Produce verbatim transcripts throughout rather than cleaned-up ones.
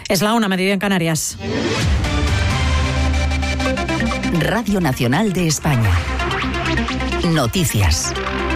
Es la una, mediodía en Canarias. Radio Nacional de España. Noticias.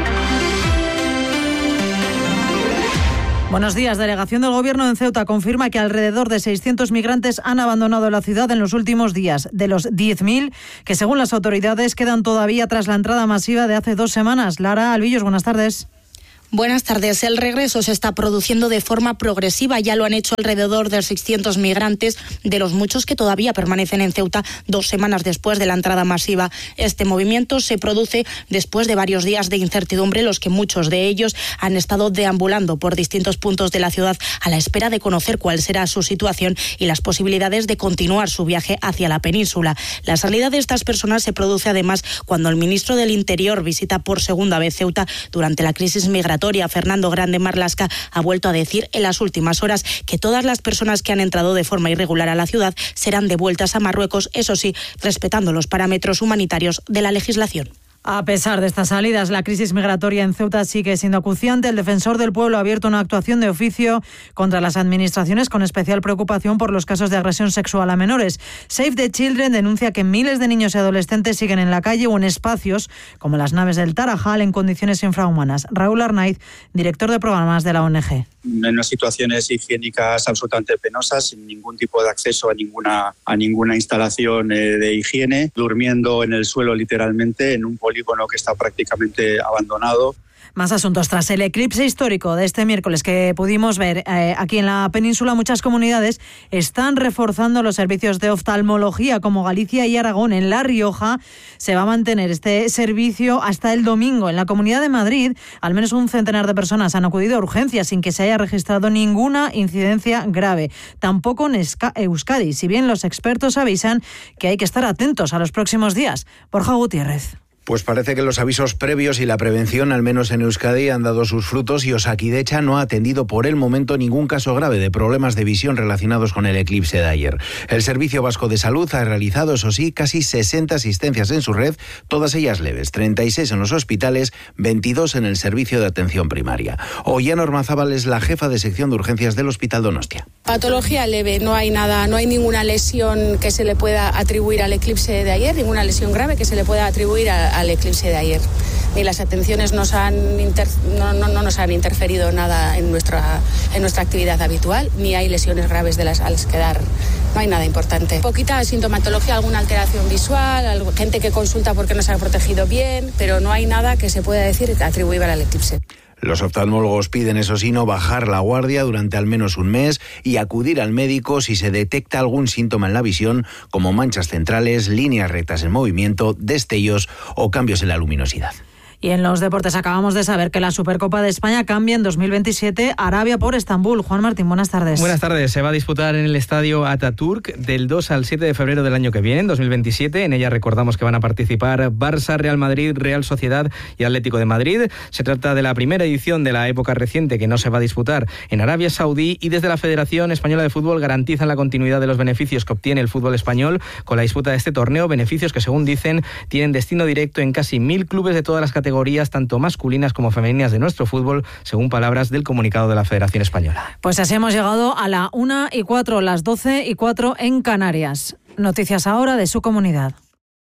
Buenos días. Delegación del Gobierno en Ceuta confirma que alrededor de seiscientos migrantes han abandonado la ciudad en los últimos días, de los diez mil que según las autoridades quedan todavía tras la entrada masiva de hace dos semanas. Lara Albillos, buenas tardes. Buenas tardes. El regreso se está produciendo de forma progresiva. Ya lo han hecho alrededor de seiscientos migrantes, de los muchos que todavía permanecen en Ceuta dos semanas después de la entrada masiva. Este movimiento se produce después de varios días de incertidumbre, en los que muchos de ellos han estado deambulando por distintos puntos de la ciudad a la espera de conocer cuál será su situación y las posibilidades de continuar su viaje hacia la península. La salida de estas personas se produce además cuando el ministro del Interior visita por segunda vez Ceuta durante la crisis migratoria. Fernando Grande Marlaska ha vuelto a decir en las últimas horas que todas las personas que han entrado de forma irregular a la ciudad serán devueltas a Marruecos, eso sí, respetando los parámetros humanitarios de la legislación. A pesar de estas salidas, la crisis migratoria en Ceuta sigue siendo acuciante. El defensor del pueblo ha abierto una actuación de oficio contra las administraciones con especial preocupación por los casos de agresión sexual a menores. Save the Children denuncia que miles de niños y adolescentes siguen en la calle o en espacios como las naves del Tarajal en condiciones infrahumanas. Raúl Arnaiz, director de programas de la O N G. En unas situaciones higiénicas absolutamente penosas, sin ningún tipo de acceso a ninguna, a ninguna instalación eh, de higiene, durmiendo en el suelo literalmente, en un polígono que está prácticamente abandonado. Más asuntos. Tras el eclipse histórico de este miércoles que pudimos ver eh, aquí en la península, muchas comunidades están reforzando los servicios de oftalmología como Galicia y Aragón. En La Rioja se va a mantener este servicio hasta el domingo. En la Comunidad de Madrid, al menos un centenar de personas han acudido a urgencias sin que se haya registrado ninguna incidencia grave. Tampoco en Euskadi, si bien los expertos avisan que hay que estar atentos a los próximos días. Borja Gutiérrez. Pues parece que los avisos previos y la prevención, al menos en Euskadi, han dado sus frutos y Osakidecha no ha atendido por el momento ningún caso grave de problemas de visión relacionados con el eclipse de ayer. El Servicio Vasco de Salud ha realizado, eso sí, casi sesenta asistencias en su red, todas ellas leves, treinta y seis en los hospitales, veintidós en el servicio de atención primaria. Ollana Ormazábal es la jefa de sección de urgencias del Hospital Donostia. Patología leve, no hay nada, no hay ninguna lesión que se le pueda atribuir al eclipse de ayer, ninguna lesión grave que se le pueda atribuir a al eclipse de ayer. Ni las atenciones nos han inter... no, no, no nos han interferido nada en nuestra, en nuestra actividad habitual, ni hay lesiones graves de las, a las que dar. No hay nada importante. Poquita sintomatología, alguna alteración visual, algo, gente que consulta porque no se ha protegido bien, pero no hay nada que se pueda decir atribuible al eclipse. Los oftalmólogos piden, eso sí, no bajar la guardia durante al menos un mes y acudir al médico si se detecta algún síntoma en la visión, como manchas centrales, líneas rectas en movimiento, destellos o cambios en la luminosidad. Y en los deportes acabamos de saber que la Supercopa de España cambia en dos mil veintisiete Arabia por Estambul. Juan Martín, buenas tardes. Buenas tardes. Se va a disputar en el estadio Atatürk del dos al siete de febrero del año que viene, en dos mil veintisiete. En ella recordamos que van a participar Barça, Real Madrid, Real Sociedad y Atlético de Madrid. Se trata de la primera edición de la época reciente que no se va a disputar en Arabia Saudí, y desde la Federación Española de Fútbol garantizan la continuidad de los beneficios que obtiene el fútbol español con la disputa de este torneo, beneficios que, según dicen, tienen destino directo en casi mil clubes de todas las categorías, tanto masculinas como femeninas de nuestro fútbol, según palabras del comunicado de la Federación Española. Pues así hemos llegado a la una y cuatro, las doce y cuatro en Canarias. Noticias ahora de su comunidad.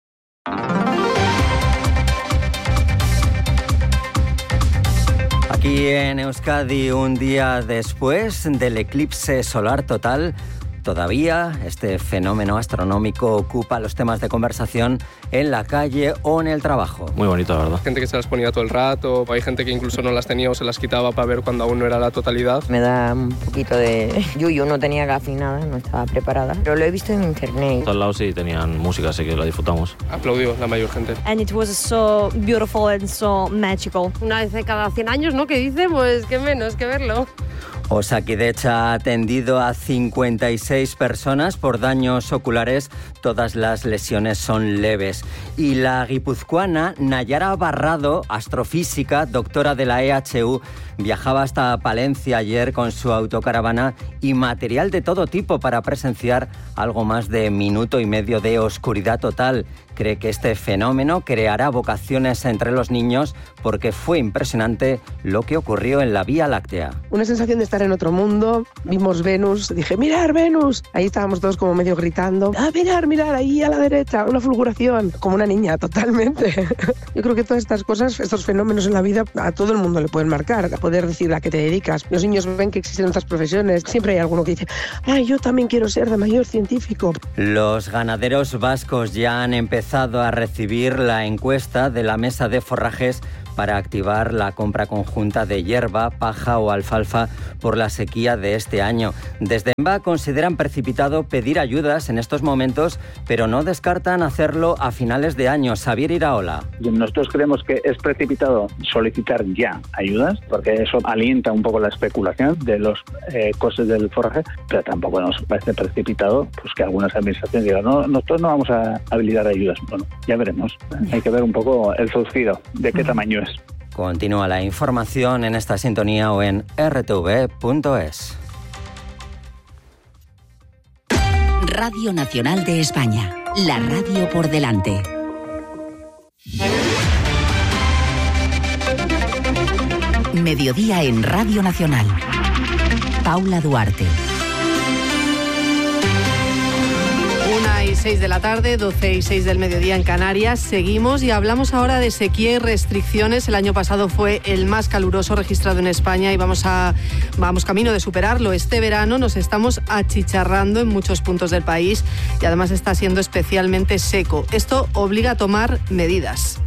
Aquí en Euskadi, un día después del eclipse solar total, todavía este fenómeno astronómico ocupa los temas de conversación en la calle o en el trabajo. Muy bonito, la verdad. Gente que se las ponía todo el rato, hay gente que incluso no las tenía o se las quitaba para ver cuando aún no era la totalidad. Me da un poquito de yuyu, no tenía gafas nada, no estaba preparada, pero lo he visto en internet. A todos lados sí tenían música, así que la disfrutamos. Aplaudió la mayor gente. And it was so beautiful and so magical. Una vez de cada cien años, ¿no? Que dice, pues qué menos que verlo. Osakidecha ha atendido a cincuenta y seis personas por daños oculares. Todas las lesiones son leves. Y la guipuzcoana Nayara Barrado, astrofísica, doctora de la E H U, viajaba hasta Palencia ayer con su autocaravana y material de todo tipo para presenciar algo más de minuto y medio de oscuridad total. Cree que este fenómeno creará vocaciones entre los niños porque fue impresionante lo que ocurrió en la Vía Láctea. Una sensación de estar estar en otro mundo. Vimos Venus, dije, mirar Venus. Ahí estábamos todos como medio gritando, ah, mirar, mirar, ahí a la derecha, una fulguración. Como una niña, totalmente. Yo creo que todas estas cosas, estos fenómenos en la vida, a todo el mundo le pueden marcar, a poder decir a qué te dedicas. Los niños ven que existen otras profesiones. Siempre hay alguno que dice, ay, yo también quiero ser de mayor científico. Los ganaderos vascos ya han empezado a recibir la encuesta de la mesa de forrajes para activar la compra conjunta de hierba, paja o alfalfa por la sequía de este año. Desde EMBA consideran precipitado pedir ayudas en estos momentos, pero no descartan hacerlo a finales de año. Xavier Iraola. Nosotros creemos que es precipitado solicitar ya ayudas, porque eso alienta un poco la especulación de los eh, costes del forraje, pero tampoco nos parece precipitado pues que algunas administraciones digan, no, nosotros no vamos a habilitar ayudas. Bueno, ya veremos. Hay que ver un poco el surcido, de qué tamaño es. Continúa la información en esta sintonía o en r t v punto es. Radio Nacional de España, la radio por delante. Mediodía en Radio Nacional. Paula Duarte. Una y seis de la tarde, doce y seis del mediodía en Canarias. Seguimos y hablamos ahora de sequía y restricciones. El año pasado fue el más caluroso registrado en España y vamos a vamos camino de superarlo. Este verano nos estamos achicharrando en muchos puntos del país y además está siendo especialmente seco. Esto obliga a tomar medidas.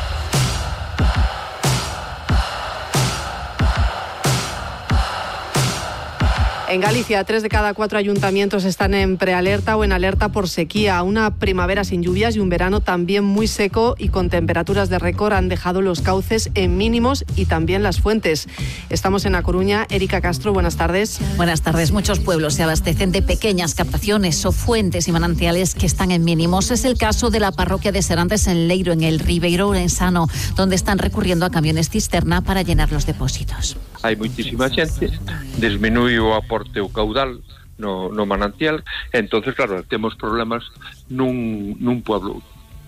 En Galicia, tres de cada cuatro ayuntamientos están en prealerta o en alerta por sequía. Una primavera sin lluvias y un verano también muy seco y con temperaturas de récord han dejado los cauces en mínimos y también las fuentes. Estamos en A Coruña. Erika Castro, buenas tardes. Buenas tardes. Muchos pueblos se abastecen de pequeñas captaciones o fuentes y manantiales que están en mínimos. Es el caso de la parroquia de Serantes en Leiro, en el Ribeiro Ourensano, donde están recurriendo a camiones cisterna para llenar los depósitos. Hai moitísima xente, disminuí o aporte o caudal no, no manantial, entonces claro, temos problemas nun, nun pueblo.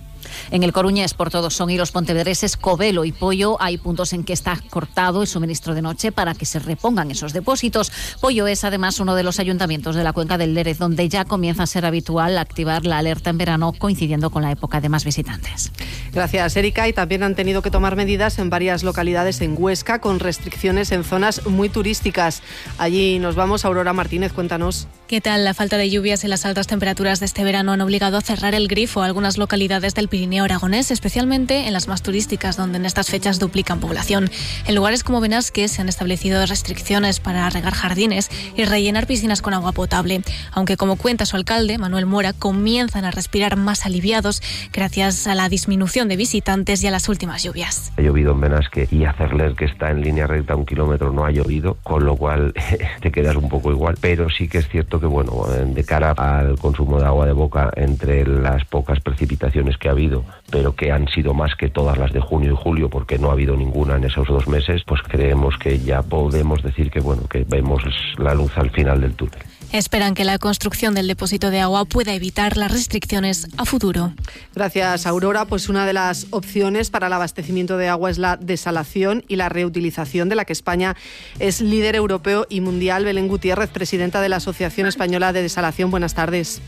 En el Coruñés, por todos son y los pontevedreses, Covelo y Pollo, hay puntos en que está cortado el suministro de noche para que se repongan esos depósitos. Pollo es además uno de los ayuntamientos de la cuenca del Lérez, donde ya comienza a ser habitual activar la alerta en verano, coincidiendo con la época de más visitantes. Gracias, Erika. Y también han tenido que tomar medidas en varias localidades en Huesca, con restricciones en zonas muy turísticas. Allí nos vamos. Aurora Martínez, cuéntanos. ¿Qué tal? La falta de lluvias y las altas temperaturas de este verano han obligado a cerrar el grifo a algunas localidades del Pirineo aragonés, especialmente en las más turísticas, donde en estas fechas duplican población. En lugares como Benasque se han establecido restricciones para regar jardines y rellenar piscinas con agua potable, aunque, como cuenta su alcalde, Manuel Mora, comienzan a respirar más aliviados gracias a la disminución de visitantes y a las últimas lluvias. Ha llovido en Benasque y a Cerler, que está en línea recta un kilómetro, no ha llovido, con lo cual te quedas un poco igual, pero sí que es cierto que, bueno, de cara al consumo de agua de boca, entre las pocas precipitaciones que ha habido, pero que han sido más que todas las de junio y julio, porque no ha habido ninguna en esos dos meses, pues creemos que ya podemos decir que, bueno, que vemos la luz al final del túnel. Esperan que la construcción del depósito de agua pueda evitar las restricciones a futuro. Gracias, Aurora. Pues una de las opciones para el abastecimiento de agua es la desalación y la reutilización, de la que España es líder europeo y mundial. Belén Gutiérrez, presidenta de la Asociación Española de Desalación. Buenas tardes.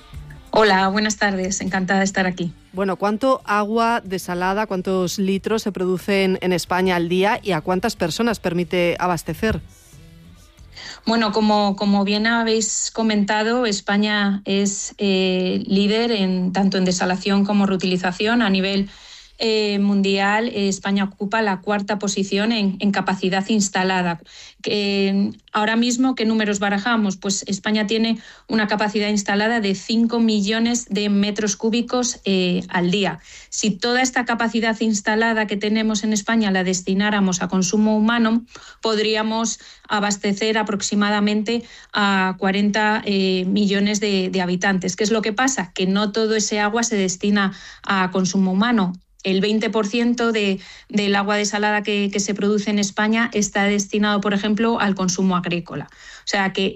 Hola, buenas tardes. Encantada de estar aquí. Bueno, ¿cuánto agua desalada, cuántos litros se producen en España al día y a cuántas personas permite abastecer? Bueno, como, como bien habéis comentado, España es eh, líder en tanto en desalación como reutilización. A nivel eh, mundial, eh, España ocupa la cuarta posición en, en capacidad instalada. Eh, ahora mismo, ¿qué números barajamos? Pues España tiene una capacidad instalada de cinco millones de metros cúbicos eh, al día. Si toda esta capacidad instalada que tenemos en España la destináramos a consumo humano, podríamos abastecer aproximadamente a cuarenta eh, millones de, de habitantes. ¿Qué es lo que pasa? Que no todo ese agua se destina a consumo humano. El veinte por ciento de, del agua desalada que, que se produce en España está destinado, por ejemplo, al consumo agrícola. O sea que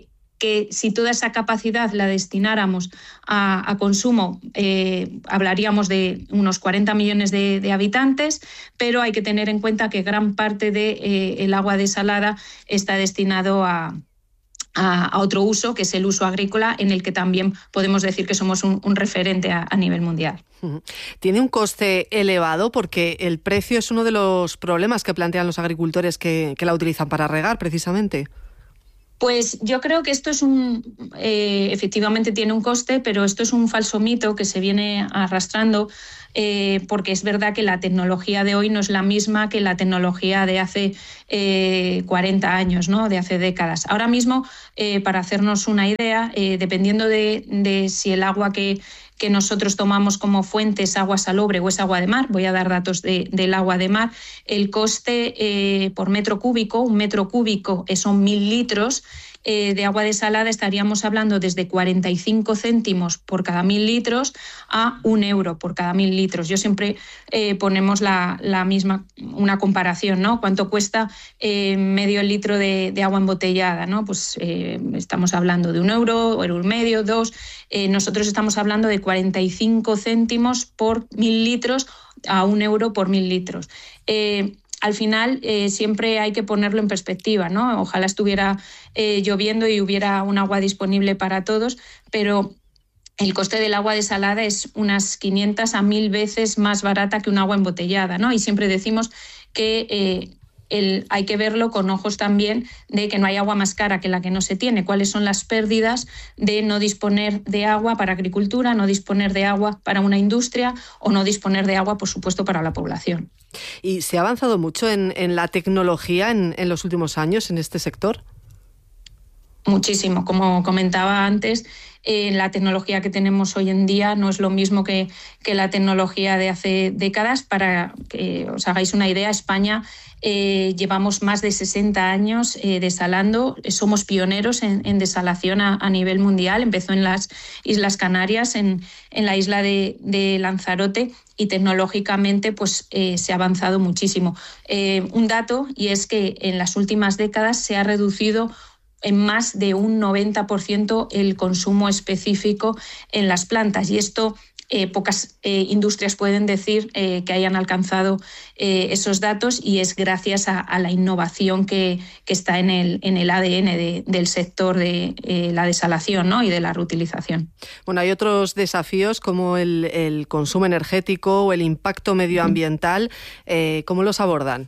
que si toda esa capacidad la destináramos a, a consumo, eh, hablaríamos de unos cuarenta millones de, de habitantes, pero hay que tener en cuenta que gran parte del de, eh, agua desalada está destinado a... A, a otro uso, que es el uso agrícola, en el que también podemos decir que somos un, un referente a, a nivel mundial. Tiene un coste elevado porque el precio es uno de los problemas que plantean los agricultores que, que la utilizan para regar, precisamente. Pues yo creo que esto es un, eh, efectivamente tiene un coste, pero esto es un falso mito que se viene arrastrando, eh, porque es verdad que la tecnología de hoy no es la misma que la tecnología de hace eh, cuarenta años, ¿no? De hace décadas. Ahora mismo, eh, para hacernos una idea, eh, dependiendo de, de si el agua que que nosotros tomamos como fuente es agua salobre o es agua de mar, voy a dar datos de, del agua de mar, el coste eh, por metro cúbico, un metro cúbico son mil litros, eh, de agua desalada estaríamos hablando desde cuarenta y cinco céntimos por cada mil litros a un euro por cada mil litros. Yo siempre eh, ponemos la, la misma, una comparación, ¿no? ¿Cuánto cuesta eh, medio litro de, de agua embotellada, ¿no? Pues eh, estamos hablando de un euro, euro y medio, dos. Eh, nosotros estamos hablando de cuarenta y cinco céntimos por mil litros a un euro por mil litros. Eh, Al final eh, siempre hay que ponerlo en perspectiva, ¿no? Ojalá estuviera eh, lloviendo y hubiera un agua disponible para todos, pero el coste del agua desalada es unas quinientas a mil veces más barata que un agua embotellada, ¿no? Y siempre decimos que eh, el, hay que verlo con ojos también de que no hay agua más cara que la que no se tiene. ¿Cuáles son las pérdidas de no disponer de agua para agricultura, no disponer de agua para una industria o no disponer de agua, por supuesto, para la población? ¿Y se ha avanzado mucho en, en la tecnología en, en los últimos años en este sector? Muchísimo. Como comentaba antes, eh, la tecnología que tenemos hoy en día no es lo mismo que, que la tecnología de hace décadas. Para que os hagáis una idea, España eh, llevamos más de sesenta años eh, desalando. Somos pioneros en, en desalación a, a nivel mundial. Empezó en las Islas Canarias, en, en la isla de, de Lanzarote, y tecnológicamente pues, eh, se ha avanzado muchísimo. Eh, un dato, y es que en las últimas décadas se ha reducido en más de un noventa por ciento el consumo específico en las plantas. Y esto eh, pocas eh, industrias pueden decir eh, que hayan alcanzado eh, esos datos, y es gracias a, a la innovación que, que está en el, en el A D N de, del sector de eh, la desalación, ¿no? Y de la reutilización. Bueno, hay otros desafíos como el, el consumo energético o el impacto medioambiental. Eh, ¿Cómo los abordan?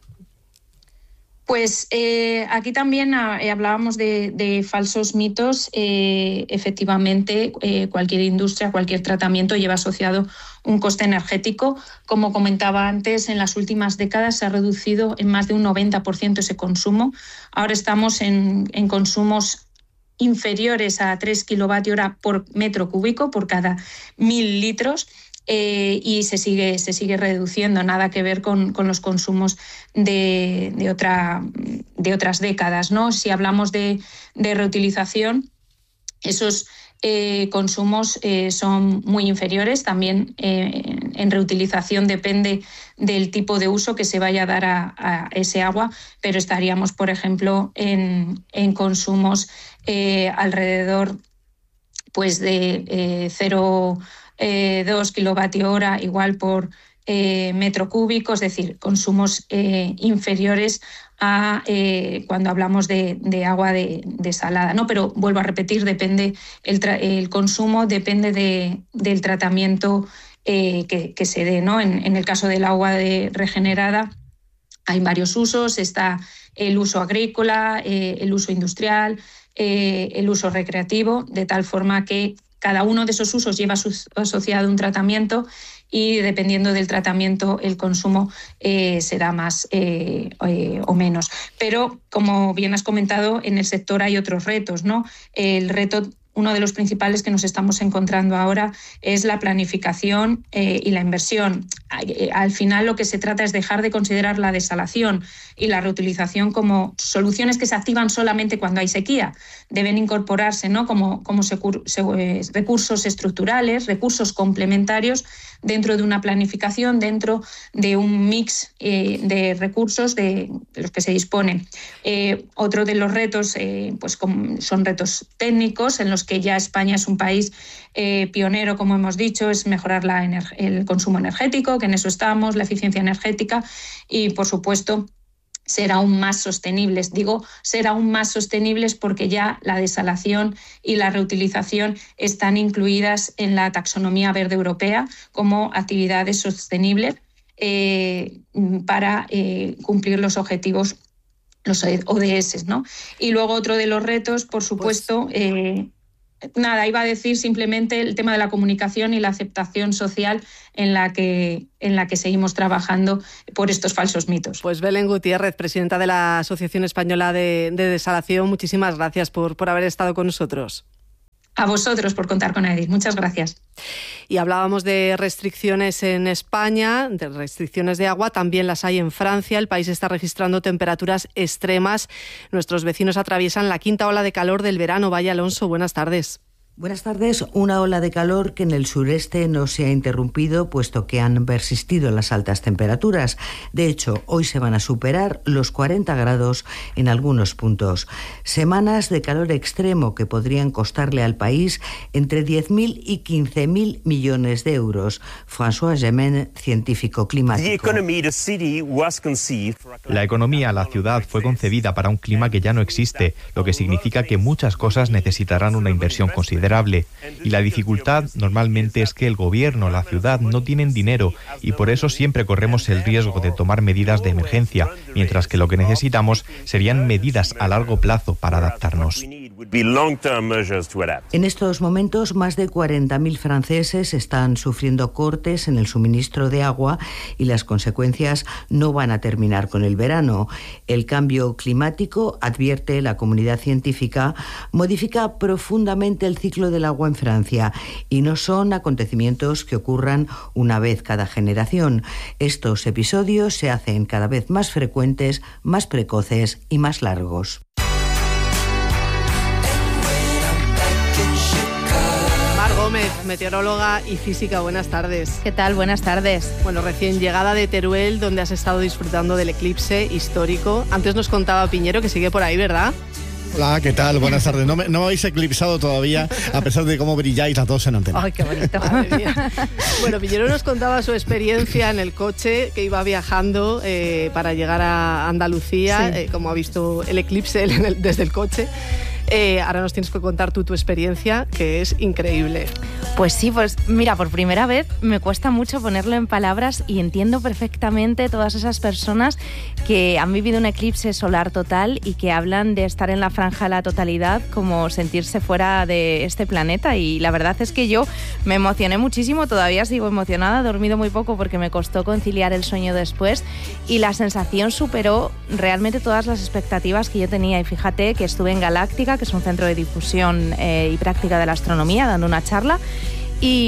Pues eh, aquí también eh, hablábamos de, de falsos mitos. Eh, efectivamente, eh, cualquier industria, cualquier tratamiento lleva asociado un coste energético. Como comentaba antes, en las últimas décadas se ha reducido en más de un noventa por ciento ese consumo. Ahora estamos en, en consumos inferiores a tres kilovatios hora por metro cúbico por cada mil litros. Eh, y se sigue, se sigue reduciendo, nada que ver con, con los consumos de, de, otra, de otras décadas, ¿no? Si hablamos de, de reutilización, esos eh, consumos eh, son muy inferiores. También eh, en reutilización depende del tipo de uso que se vaya a dar a, a ese agua, pero estaríamos, por ejemplo, en, en consumos eh, alrededor pues, de eh, cero coma dos kilovatios hora igual por eh, metro cúbico, es decir, consumos eh, inferiores a eh, cuando hablamos de, de agua de, desalada, ¿no? Pero vuelvo a repetir, depende el, tra- el consumo depende de, del tratamiento eh, que, que se dé, ¿no? En, en el caso del agua de regenerada hay varios usos. Está el uso agrícola, eh, el uso industrial, eh, el uso recreativo, de tal forma que cada uno de esos usos lleva asociado un tratamiento, y dependiendo del tratamiento el consumo eh, será más eh, eh, o menos. Pero, como bien has comentado, en el sector hay otros retos, ¿no? El reto uno de los principales que nos estamos encontrando ahora es la planificación eh, y la inversión. Al final lo que se trata es dejar de considerar la desalación y la reutilización como soluciones que se activan solamente cuando hay sequía. Deben incorporarse, ¿no?, como, como secur, se, eh, recursos estructurales, recursos complementarios dentro de una planificación, dentro de un mix eh, de recursos de, de los que se disponen. Eh, otro de los retos eh, pues, como son retos técnicos en los que ya España es un país eh, pionero, como hemos dicho, es mejorar la ener- el consumo energético, que en eso estamos, la eficiencia energética y, por supuesto, ser aún más sostenibles. Digo ser aún más sostenibles porque ya la desalación y la reutilización están incluidas en la taxonomía verde europea como actividades sostenibles eh, para eh, cumplir los objetivos, los O D S, ¿no? Y luego otro de los retos, por supuesto, pues... eh, nada, iba a decir simplemente el tema de la comunicación y la aceptación social en la que, en la que seguimos trabajando por estos falsos mitos. Pues Belén Gutiérrez, presidenta de la Asociación Española de, de Desalación, muchísimas gracias por, por haber estado con nosotros. A vosotros por contar con Edith. Muchas gracias. Y hablábamos de restricciones en España, de restricciones de agua, también las hay en Francia. El país está registrando temperaturas extremas. Nuestros vecinos atraviesan la quinta ola de calor del verano. Vaya Alonso, buenas tardes. Buenas tardes. Una ola de calor que en el sureste no se ha interrumpido, puesto que han persistido las altas temperaturas. De hecho, hoy se van a superar los cuarenta grados en algunos puntos. Semanas de calor extremo que podrían costarle al país entre diez mil y quince mil millones de euros. François Gemén, científico climático. La economía, la ciudad, fue concebida para un clima que ya no existe, lo que significa que muchas cosas necesitarán una inversión considerable. Y la dificultad normalmente es que el gobierno, la ciudad, no tienen dinero y por eso siempre corremos el riesgo de tomar medidas de emergencia, mientras que lo que necesitamos serían medidas a largo plazo para adaptarnos. En estos momentos, más de cuarenta mil franceses están sufriendo cortes en el suministro de agua y las consecuencias no van a terminar con el verano. El cambio climático, advierte la comunidad científica, modifica profundamente el ciclo del agua en Francia y no son acontecimientos que ocurran una vez cada generación. Estos episodios se hacen cada vez más frecuentes, más precoces y más largos. Mar Gómez, meteoróloga y física, buenas tardes. ¿Qué tal? Buenas tardes. Bueno, recién llegada de Teruel, donde has estado disfrutando del eclipse histórico. Antes nos contaba Piñero que sigue por ahí, ¿verdad? Hola, ¿qué tal? Buenas tardes. No me, no me habéis eclipsado todavía, a pesar de cómo brilláis las dos en antena. ¡Ay, qué bonito! Madre mía. Bueno, Piñero nos contaba su experiencia en el coche, que iba viajando eh, para llegar a Andalucía, sí. eh, como ha visto el eclipse en el, desde el coche. Eh, ahora nos tienes que contar tú tu experiencia, que es increíble. Pues sí, pues mira, por primera vez me cuesta mucho ponerlo en palabras y entiendo perfectamente todas esas personas que han vivido un eclipse solar total y que hablan de estar en la franja de la totalidad como sentirse fuera de este planeta, y la verdad es que yo me emocioné muchísimo, todavía sigo emocionada, he dormido muy poco porque me costó conciliar el sueño después y la sensación superó realmente todas las expectativas que yo tenía. Y fíjate que estuve en Galáctica, que es un centro de difusión eh, y práctica de la astronomía, dando una charla y,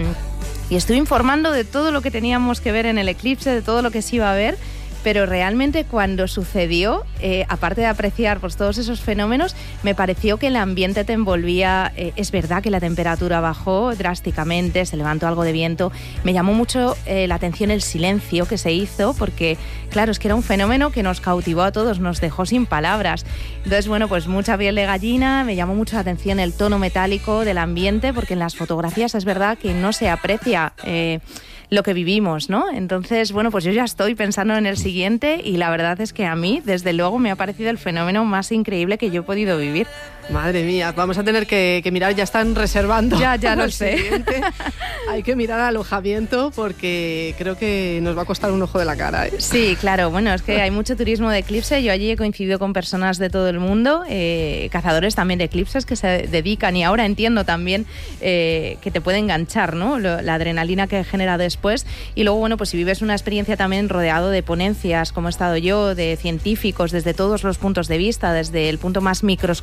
y estuve informando de todo lo que teníamos que ver en el eclipse, de todo lo que se iba a ver, pero realmente cuando sucedió, eh, aparte de apreciar pues, todos esos fenómenos, me pareció que el ambiente te envolvía. Eh, es verdad que la temperatura bajó drásticamente, se levantó algo de viento. Me llamó mucho eh, la atención el silencio que se hizo, porque claro, es que era un fenómeno que nos cautivó a todos, nos dejó sin palabras. Entonces, bueno, pues mucha piel de gallina, me llamó mucho la atención el tono metálico del ambiente, porque en las fotografías es verdad que no se aprecia Eh, lo que vivimos, ¿no? Entonces, bueno, pues yo ya estoy pensando en el siguiente y la verdad es que a mí, desde luego, me ha parecido el fenómeno más increíble que yo he podido vivir. Madre mía, vamos a tener que, que mirar, ya están reservando. Ya, ya lo sé. Siguiente. Hay que mirar alojamiento porque creo que nos va a costar un ojo de la cara, ¿eh? Sí, claro, bueno, es que hay mucho turismo de eclipse. Yo allí he coincidido con personas de todo el mundo, eh, cazadores también de eclipses que se dedican, y ahora entiendo también eh, que te puede enganchar, ¿no? Lo, la adrenalina que genera después. Y luego, bueno, pues si vives una experiencia también rodeado de ponencias, como he estado yo, de científicos desde todos los puntos de vista, desde el punto más microscópico, desde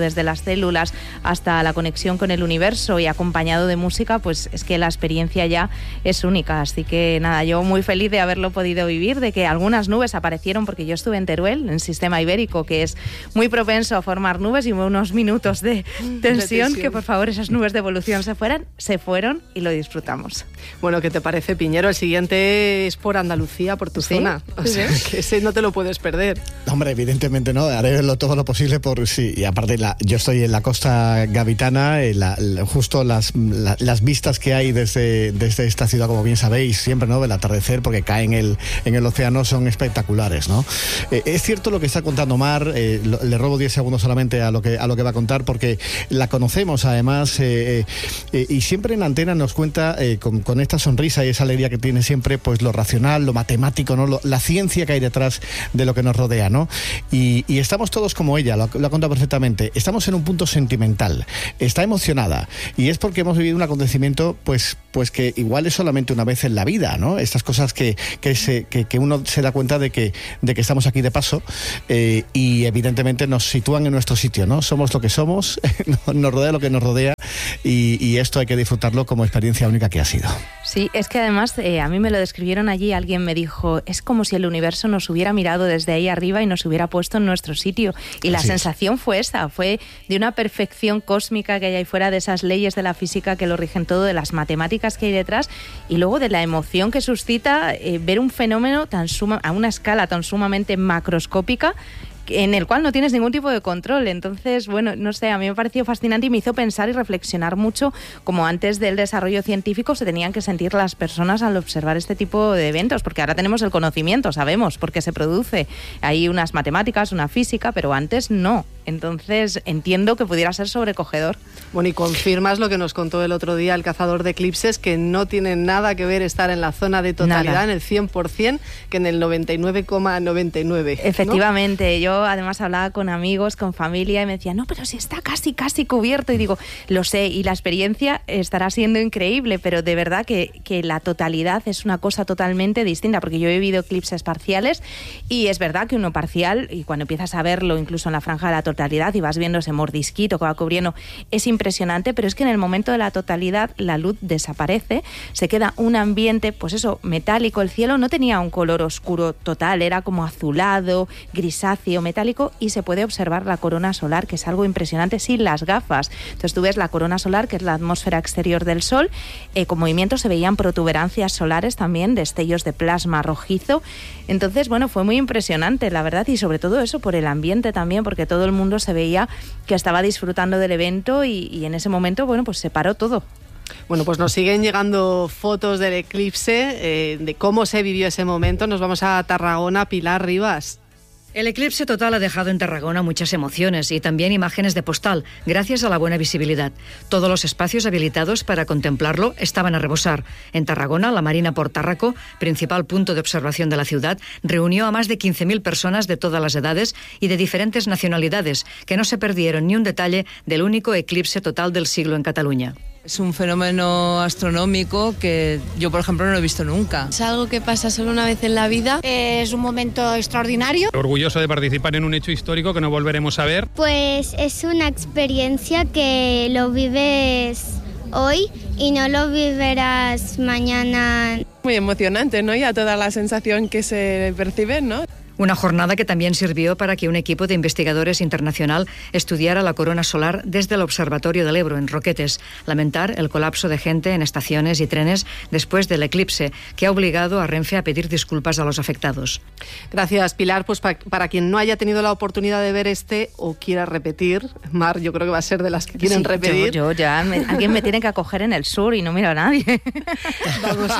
desde las células hasta la conexión con el universo y acompañado de música, pues es que la experiencia ya es única. Así que nada, yo muy feliz de haberlo podido vivir, de que algunas nubes aparecieron, porque yo estuve en Teruel, en el sistema ibérico, que es muy propenso a formar nubes, y unos minutos de tensión, de tensión. Que por favor esas nubes de evolución se fueran, se fueron y lo disfrutamos. Bueno, ¿qué te parece, Piñero? El siguiente es por Andalucía, por tu ¿Sí? zona. O sea, que ese no te lo puedes perder. Hombre, evidentemente no, haré lo, todo lo posible por sí. Y aparte, la, yo estoy en la costa gaditana, en la, la, justo las, la, las vistas que hay desde, desde esta ciudad, como bien sabéis, siempre, ¿no? Del atardecer, porque cae en el, en el océano, son espectaculares, ¿no? Eh, es cierto lo que está contando Mar, eh, lo, le robo diez segundos solamente a lo que, a lo que va a contar, porque la conocemos además, eh, eh, y siempre en Antena nos cuenta eh, con, con esta sonrisa y esa alegría que tiene siempre, pues lo racional, lo matemático, ¿no? Lo, la ciencia que hay detrás de lo que nos rodea, ¿no? Y, y estamos todos como ella, lo, lo ha contado perfectamente. Estamos en un punto sentimental, está emocionada, y es porque hemos vivido un acontecimiento, pues, pues que igual es solamente una vez en la vida, ¿no? Estas cosas que, que, se, que, que uno se da cuenta de que, de que estamos aquí de paso, eh, y evidentemente nos sitúan en nuestro sitio, ¿no? Somos lo que somos, nos rodea lo que nos rodea, y, y esto hay que disfrutarlo como experiencia única que ha sido. Sí, es que además eh, a mí me lo describieron allí, alguien me dijo, es como si el universo nos hubiera mirado desde ahí arriba y nos hubiera puesto en nuestro sitio. Y la Así sensación es. fue esa, fue de una perfección cósmica que hay ahí fuera, de esas leyes de la física que lo rigen todo, de las matemáticas que hay detrás, y luego de la emoción que suscita eh, ver un fenómeno tan suma, a una escala tan sumamente macroscópica, en el cual no tienes ningún tipo de control. Entonces, bueno, no sé, a mí me pareció fascinante y me hizo pensar y reflexionar mucho como antes del desarrollo científico se tenían que sentir las personas al observar este tipo de eventos, porque ahora tenemos el conocimiento, sabemos por qué se produce. Hay unas matemáticas, una física, pero antes no. Entonces, entiendo que pudiera ser sobrecogedor. Bueno, y confirmas lo que nos contó el otro día el cazador de eclipses, que no tiene nada que ver estar en la zona de totalidad, nada. En el cien por ciento, que en el noventa y nueve coma noventa y nueve. Efectivamente, ¿no? Yo además hablaba con amigos, con familia, y me decían, no, pero si está casi, casi cubierto. Y digo, lo sé, y la experiencia estará siendo increíble, pero de verdad que, que la totalidad es una cosa totalmente distinta, porque yo he vivido eclipses parciales, y es verdad que uno parcial, y cuando empiezas a verlo incluso en la franja de la totalidad, y vas viendo ese mordisquito que va cubriendo, es impresionante, pero es que en el momento de la totalidad la luz desaparece, se queda un ambiente, pues eso, metálico. El cielo no tenía un color oscuro total, era como azulado, grisáceo, metálico, y se puede observar la corona solar, que es algo impresionante sin las gafas. Entonces tú ves la corona solar, que es la atmósfera exterior del Sol, eh, con movimiento se veían protuberancias solares también, destellos de plasma rojizo. Entonces, bueno, fue muy impresionante, la verdad, y sobre todo eso por el ambiente también, porque todo el mundo se veía que estaba disfrutando del evento, y, y en ese momento, bueno, pues se paró todo. Bueno, pues nos siguen llegando fotos del eclipse, eh, de cómo se vivió ese momento. Nos vamos a Tarragona. Pilar Rivas. El eclipse total ha dejado en Tarragona muchas emociones y también imágenes de postal, gracias a la buena visibilidad. Todos los espacios habilitados para contemplarlo estaban a rebosar. En Tarragona, la Marina Portárraco, principal punto de observación de la ciudad, reunió a más de quince mil personas de todas las edades y de diferentes nacionalidades, que no se perdieron ni un detalle del único eclipse total del siglo en Cataluña. Es un fenómeno astronómico que yo, por ejemplo, no lo he visto nunca. Es algo que pasa solo una vez en la vida. Es un momento extraordinario. Orgulloso de participar en un hecho histórico que no volveremos a ver. Pues es una experiencia que lo vives hoy y no lo vivirás mañana. Muy emocionante, ¿no? Y a toda la sensación que se percibe, ¿no? Una jornada que también sirvió para que un equipo de investigadores internacional estudiara la corona solar desde el Observatorio del Ebro, en Roquetes. Lamentar el colapso de gente en estaciones y trenes después del eclipse, que ha obligado a Renfe a pedir disculpas a los afectados. Gracias, Pilar. Pues para, para quien no haya tenido la oportunidad de ver este o quiera repetir, Mar, yo creo que va a ser de las que quieren sí, repetir. Yo, yo ya, me, alguien me tiene que acoger en el sur y no miro a nadie. Vamos.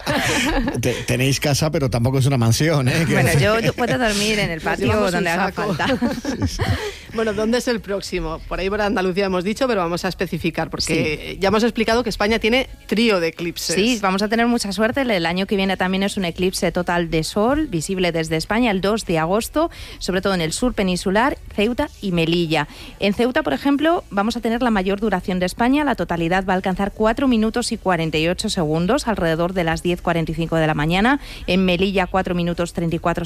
Tenéis casa, pero tampoco es una mansión, ¿eh? Bueno, yo, yo puedo dormir en el patio donde haga falta. Sí, sí. Bueno, ¿dónde es el próximo? Por ahí por Andalucía hemos dicho, pero vamos a especificar, porque sí. Ya hemos explicado que España tiene trío de eclipses. Sí, vamos a tener mucha suerte. El año que viene también es un eclipse total de sol, visible desde España, el dos de agosto, sobre todo en el sur peninsular, Ceuta y Melilla. En Ceuta, por ejemplo, vamos a tener la mayor duración de España. La totalidad va a alcanzar cuatro minutos y cuarenta y ocho segundos, alrededor de las diez cuarenta y cinco de la mañana. En Melilla, cuatro minutos treinta y cuatro segundos.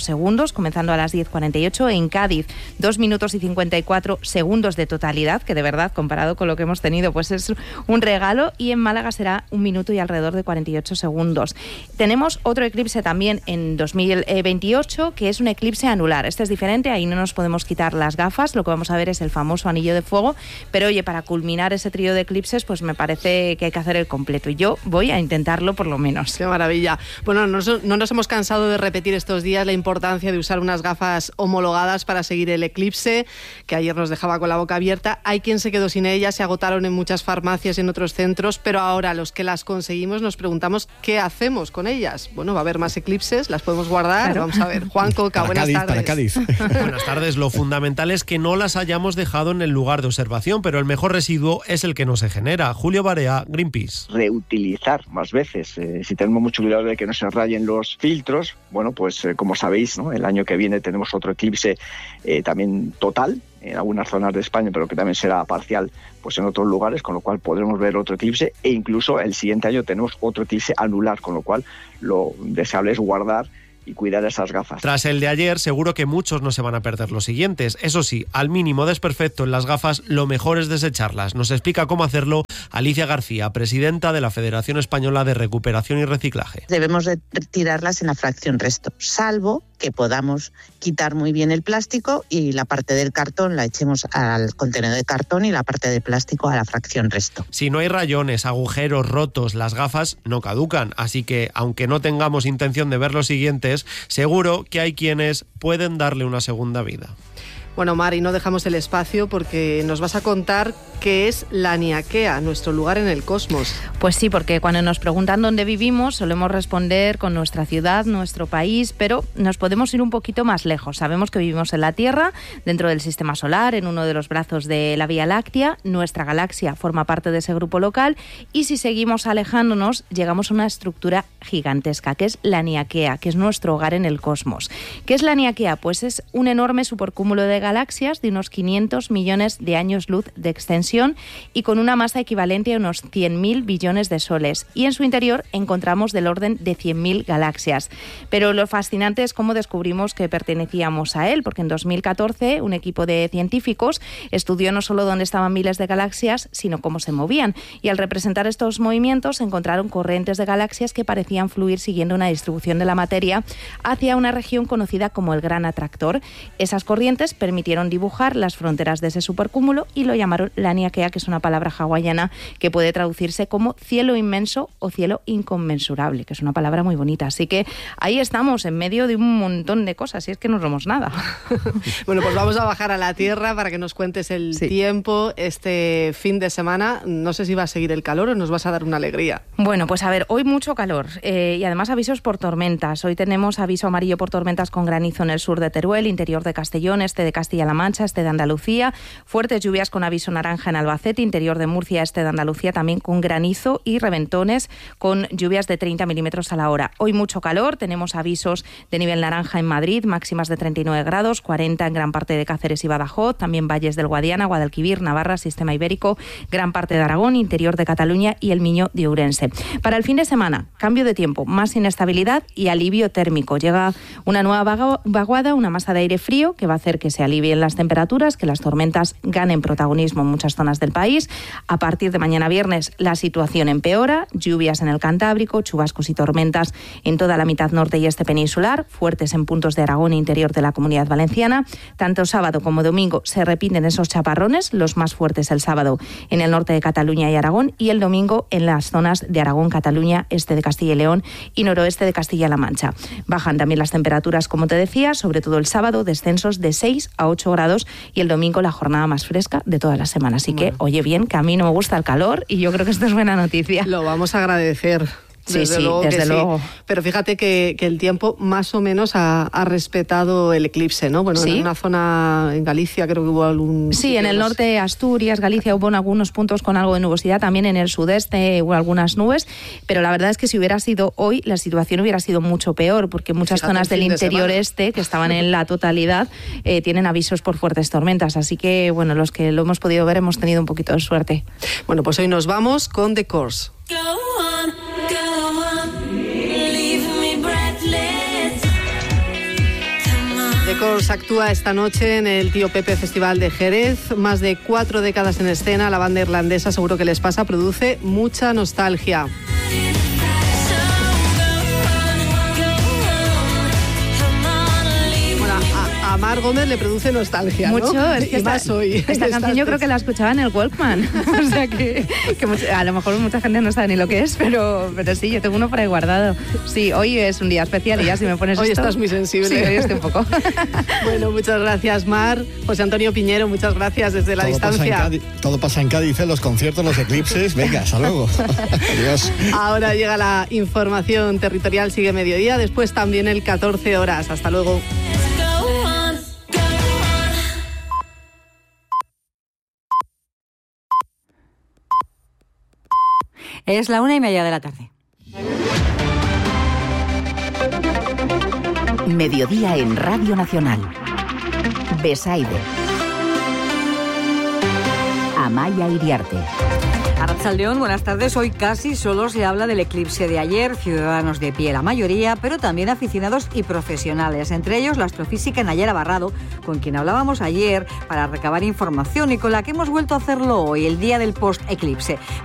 minutos, comenzando a las diez cuarenta y ocho. En Cádiz, dos minutos y cincuenta y cuatro segundos de totalidad, que de verdad, comparado con lo que hemos tenido, pues es un regalo. Y en Málaga será un minuto y alrededor de cuarenta y ocho segundos. Tenemos otro eclipse también en dos mil veintiocho, que es un eclipse anular. Este es diferente, ahí no nos podemos quitar las gafas, lo que vamos a ver es el famoso anillo de fuego, pero oye, para culminar ese trío de eclipses, pues me parece que hay que hacer el completo, y yo voy a intentarlo por lo menos. ¡Qué maravilla! Bueno, no, no nos hemos cansado de repetir estos días la importancia de usar unas gafas homologadas para seguir el eclipse, que ayer nos dejaba con la boca abierta. Hay quien se quedó sin ellas, se agotaron en muchas farmacias y en otros centros, pero ahora los que las conseguimos nos preguntamos qué hacemos con ellas. Bueno, va a haber más eclipses, las podemos guardar. Claro. Vamos a ver. Juan Coca, buenas Cádiz, tardes. Para Cádiz. Buenas tardes. Lo fundamental es que no las hayamos dejado en el lugar de observación, pero el mejor residuo es el que no se genera. Julio Barea, Greenpeace. Reutilizar más veces. Eh, si tenemos mucho cuidado de que no se rayen los filtros, bueno, pues eh, como sabéis, ¿no? El año que viene tenemos otro eclipse eh, también total en algunas zonas de España, pero que también será parcial pues en otros lugares, con lo cual podremos ver otro eclipse, e incluso el siguiente año tenemos otro eclipse anular, con lo cual lo deseable es guardar y cuidar esas gafas. Tras el de ayer, seguro que muchos no se van a perder los siguientes. Eso sí, al mínimo desperfecto en las gafas, lo mejor es desecharlas. Nos explica cómo hacerlo Alicia García, presidenta de la Federación Española de Recuperación y Reciclaje. Debemos de tirarlas en la fracción resto, salvo que podamos quitar muy bien el plástico y la parte del cartón la echemos al contenedor de cartón y la parte de plástico a la fracción resto. Si no hay rayones, agujeros, rotos, las gafas no caducan, así que aunque no tengamos intención de ver los siguientes, seguro que hay quienes pueden darle una segunda vida. Bueno, Mari, no dejamos el espacio porque nos vas a contar qué es la Niaquea, nuestro lugar en el cosmos. Pues sí, porque cuando nos preguntan dónde vivimos solemos responder con nuestra ciudad, nuestro país, pero nos podemos ir un poquito más lejos. Sabemos que vivimos en la Tierra, dentro del Sistema Solar, en uno de los brazos de la Vía Láctea. Nuestra galaxia forma parte de ese grupo local y si seguimos alejándonos llegamos a una estructura gigantesca, que es la Niaquea, que es nuestro hogar en el cosmos. ¿Qué es la Niaquea? Pues es un enorme supercúmulo de galaxias de unos quinientos millones de años luz de extensión y con una masa equivalente a unos cien mil billones de soles. Y en su interior encontramos del orden de cien mil galaxias. Pero lo fascinante es cómo descubrimos que pertenecíamos a él, porque en dos mil catorce un equipo de científicos estudió no solo dónde estaban miles de galaxias, sino cómo se movían. Y al representar estos movimientos encontraron corrientes de galaxias que parecían fluir siguiendo una distribución de la materia hacia una región conocida como el Gran Atractor. Esas corrientes permitieron dibujar las fronteras de ese supercúmulo y lo llamaron la Niaquea, que es una palabra hawaiana que puede traducirse como cielo inmenso o cielo inconmensurable, que es una palabra muy bonita. Así que ahí estamos, en medio de un montón de cosas, y es que no somos nada. Bueno, pues vamos a bajar a la Tierra para que nos cuentes el sí. tiempo este fin de semana. No sé si va a seguir el calor o nos vas a dar una alegría. Bueno, pues a ver, hoy mucho calor eh, y además avisos por tormentas. Hoy tenemos aviso amarillo por tormentas con granizo en el sur de Teruel, interior de Castellón, este de Castilla-La Mancha, este de Andalucía, fuertes lluvias con aviso naranja en Albacete, interior de Murcia, este de Andalucía también con granizo y reventones con lluvias de treinta milímetros a la hora. Hoy mucho calor, tenemos avisos de nivel naranja en Madrid, máximas de treinta y nueve grados, cuarenta en gran parte de Cáceres y Badajoz, también valles del Guadiana, Guadalquivir, Navarra, Sistema Ibérico, gran parte de Aragón, interior de Cataluña y el Miño de Ourense. Para el fin de semana, cambio de tiempo, más inestabilidad y alivio térmico. Llega una nueva vaguada, una masa de aire frío que va a hacer que se alivien las temperaturas, que las tormentas ganen protagonismo en muchas zonas del país. A partir de mañana viernes la situación empeora, lluvias en el Cantábrico, chubascos y tormentas en toda la mitad norte y este peninsular, fuertes en puntos de Aragón e interior de la Comunidad Valenciana. Tanto sábado como domingo se repiten esos chaparrones, los más fuertes el sábado en el norte de Cataluña y Aragón y el domingo en las zonas de Aragón, Cataluña, este de Castilla y León y noroeste de Castilla-La Mancha. Bajan también las temperaturas, como te decía, sobre todo el sábado, descensos de seis a ocho grados y el domingo la jornada más fresca de toda la semana. Así bueno. que, oye bien, que a mí no me gusta el calor y yo creo que esto es buena noticia. Lo vamos a agradecer. Sí, desde sí, luego desde luego. Sí. Pero fíjate que, que el tiempo más o menos ha, ha respetado el eclipse, ¿no? Bueno, ¿sí? En una zona en Galicia creo que hubo algún... Sí, en el más... norte de Asturias, Galicia, hubo en algunos puntos con algo de nubosidad, también en el sudeste hubo algunas nubes, pero la verdad es que si hubiera sido hoy, la situación hubiera sido mucho peor, porque muchas fíjate zonas del interior de este, que estaban en la totalidad, eh, tienen avisos por fuertes tormentas, así que, bueno, los que lo hemos podido ver hemos tenido un poquito de suerte. Bueno, pues hoy nos vamos con The Course. Go on, go on, leave me breathless. Come Records actúa esta noche en el Tío Pepe Festival de Jerez. Más de cuatro décadas en escena, la banda irlandesa, seguro que les pasa, produce mucha nostalgia. A Mar Gómez le produce nostalgia, ¿no? Mucho, es que y esta, más hoy. Esta canción yo creo que la escuchaba en el Walkman. O sea que, que mucho, a lo mejor mucha gente no sabe ni lo que es, pero, pero sí, yo tengo uno por ahí guardado. Sí, hoy es un día especial y ya si me pones hoy esto... Hoy estás muy sensible. Sí, hoy estoy un poco. Bueno, muchas gracias, Mar. José Antonio Piñero, muchas gracias desde la todo distancia. Pasa Cádiz, todo pasa en Cádiz, en los conciertos, los eclipses. Venga, hasta luego. Adiós. Ahora llega la información territorial, sigue mediodía, después también el catorce horas. Hasta luego. Es la una y media de la tarde. Mediodía en Radio Nacional. Besaide. Amaya Iriarte. Arratsaldeón, buenas tardes. Hoy casi solo se habla del eclipse de ayer, ciudadanos de pie la mayoría, pero también aficionados y profesionales, entre ellos la astrofísica Nayara Barrado, con quien hablábamos ayer para recabar información y con la que hemos vuelto a hacerlo hoy, el día del post-eclipse.